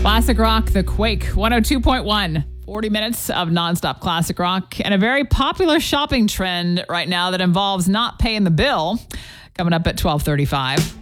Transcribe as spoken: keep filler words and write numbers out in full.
Classic rock, The Quake, one oh two point one. forty minutes of nonstop classic rock and a very popular shopping trend right now that involves not paying the bill. Coming up at twelve thirty-five.